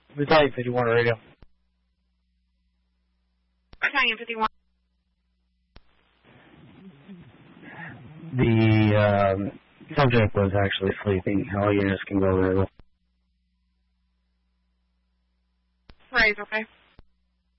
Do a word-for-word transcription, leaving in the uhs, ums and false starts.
Battalion fifty-one radio. Battalion fifty-one. The um, subject was actually sleeping. All units can go radio. Right, okay.